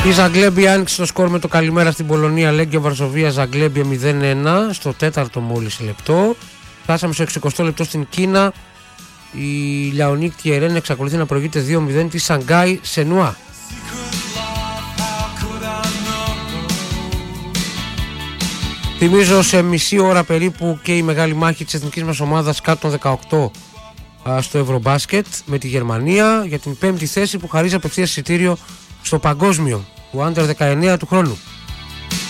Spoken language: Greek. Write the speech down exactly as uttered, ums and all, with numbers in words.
Η Ζαγκλέμπια άνοιξε το σκορ με το καλημέρα στην Πολωνία. Λέγκια Βαρσοβία Ζαγκλέμπια μηδέν ένα στο τέταρτο μόλις λεπτό. Φτάσαμε στο εξηκοστό λεπτό στην Κίνα. Η Λιαονίκ Τιερέν εξακολουθεί να προηγείται δύο μηδέν τη Σανγκάι Σενουά. Θυμίζω σε μισή ώρα περίπου και η μεγάλη μάχη της εθνικής μας ομάδας κάτω των δεκαοκτώ στο Ευρωμπάσκετ με τη Γερμανία για την πέμπτη θέση που χαρίζει απευθείας εισιτήριο στο παγκόσμιο του Under δεκαεννέα του χρόνου.